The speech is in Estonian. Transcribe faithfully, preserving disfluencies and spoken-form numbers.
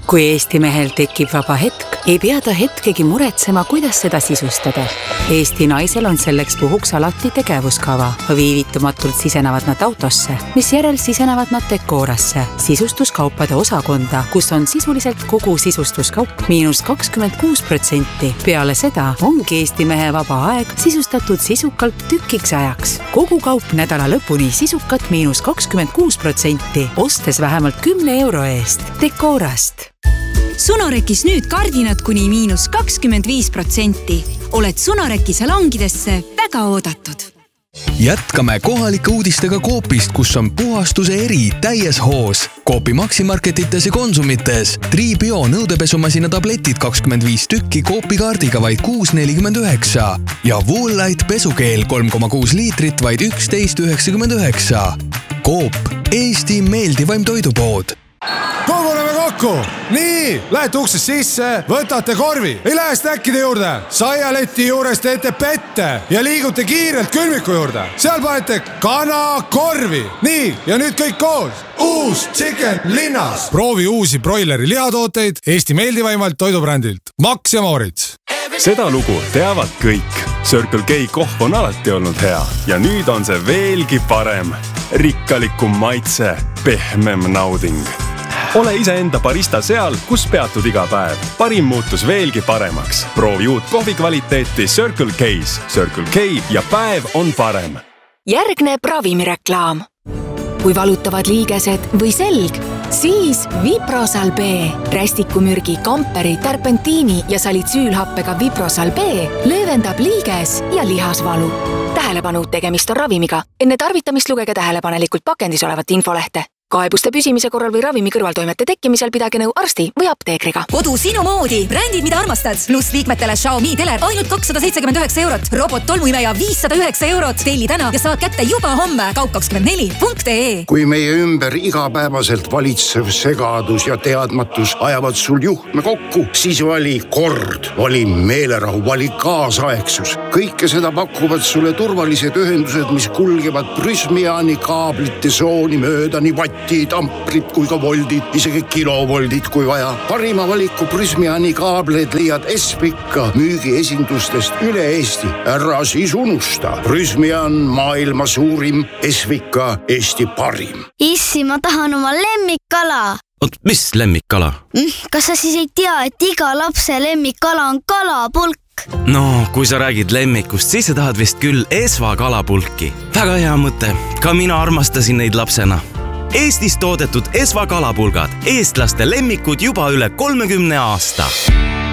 Kui Eesti mehel tekib vaba hetk, ei pea ta hetkegi muretsema, kuidas seda sisustada. Eesti naisel on selleks puhuks alati tegevuskava. Viivitumatult sisenevad nad autosse, mis järel sisenevad nad dekoorasse, sisustuskaupade osakonda, kus on sisuliselt kogu sisustuskaup miinus kakskümmend kuus protsenti. Peale seda ongi Eesti mehe vaba aeg sisustatud sisukalt tükiks ajaks. Kogu kaup nädala lõpuni sisukat miinus kakskümmend kuus protsenti, ostes vähemalt kümne euro eest. Dekoorast. Sunorekis nüüd kardinad kuni miinus kakskümmend viis protsenti. Oled Sunoreki salongidesse väga oodatud. Jätkame kohalike uudistega Coopist, kus on puhastuse eri täies hoos. Coopi maksimarketites ja konsumites. Tribio nõudepesumasina tabletid kakskümmend viis tükki Coopi kaardiga vaid kuus nelikümmend üheksa ja Woolite pesukeel kolm koma kuus liitrit vaid üksteist üheksakümmend üheksa. Coop, Eesti meeldivaim toidupood. Koguneme kokku! Nii, lähete uksest sisse, võtate korvi, ei lähe snäkkide juurde, saialeti juures teete pette ja liigute kiirelt külmiku juurde. Seal panete kana korvi. Nii, ja nüüd kõik koos. Uus Chicken linnas. Proovi uusi broileri lihatooteid Eesti meeldivaimalt toidubrändilt. Max ja Moritz. Seda lugu teavad kõik. Circle K kohv on alati olnud hea ja nüüd on see veelgi parem. Rikkalikum maitse, pehmem nauding. Ole iseenda barista seal, kus peatud iga päev. Parim muutus veelgi paremaks. Proovi uut kohvi kvaliteeti Circle K's. Circle K ja päev on parem. Järgneb ravimireklaam. Kui valutavad liigesed või selg, siis Viprosal B. Rästikumürgi, kamperi, terpentiini ja salitsüülhappega Viprosal B löövendab liiges ja lihasvalu. Tähelepanu, tegemist on ravimiga. Enne tarvitamist lugege tähelepanelikult pakendis olevat infolehte. Kaebuste püsimise korral või ravimi kõrvaltoimete tekkimisel pidage nõu arsti või apteekriga. Kodu sinu moodi. Brändid, mida armastad. Plus liikmetele Xiaomi teler ainult kakssada seitsekümmend üheksa eurot. Robot tolmuimeja viissada üheksa eurot. Telli täna ja saad kätte juba homme. kaup kakskümmend neli punkt ee. Kui meie ümber igapäevaselt valitsev segadus ja teadmatus ajavad sul juhtme kokku, siis vali kord, vali meelerahu, vali kaasaegsus. Kõike seda pakuvad sulle turvalised ühendused, mis kulgevad Prysmiani kaablite sooni mööda nii vatti, amprid kui ka voldid, isegi kilovoldid kui vaja. Parima valiku Prysmiani kaableid leiad Espika müügiesindustest üle Eesti. Ära siis unusta. Prysmian maailma suurim, Espika Eesti parim. Issi, ma tahan oma lemmikkala. Oot, mis lemmikkala? Kas sa siis ei tea, et iga lapse lemmikkala on kalapulk? No, kui sa räägid lemmikust, siis sa tahad vist küll Esva kalapulki. Väga hea mõte. Ka mina armastasin neid lapsena. Eestis toodetud Esva kalapulgad, eestlaste lemmikud juba üle kolmekümne aasta.